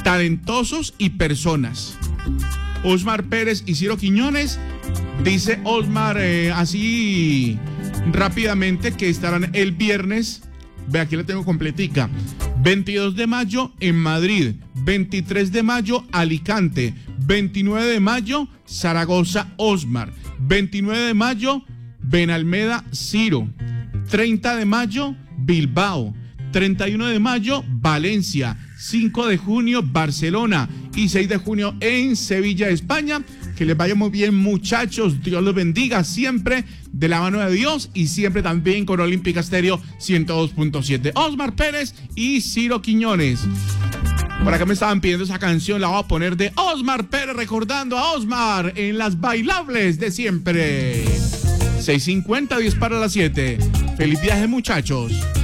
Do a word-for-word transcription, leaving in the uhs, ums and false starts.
talentosos y personas. Osmar Pérez y Ciro Quiñones, dice Osmar eh, así rápidamente que estarán el viernes, ve aquí la tengo completica, veintidós de mayo en Madrid, veintitrés de mayo Alicante, veintinueve de mayo Zaragoza Osmar, veintinueve de mayo Benalmeda Ciro, treinta de mayo Bilbao, treinta y uno de mayo Valencia, cinco de junio Barcelona y seis de junio en Sevilla, España. Que les vaya muy bien, muchachos. Dios los bendiga siempre de la mano de Dios y siempre también con Olímpica Estéreo ciento dos punto siete. Osmar Pérez y Ciro Quiñones. Por acá me estaban pidiendo esa canción, la voy a poner de Osmar Pérez, recordando a Osmar en las bailables de siempre. seis cincuenta, diez para las siete. Feliz viaje, muchachos.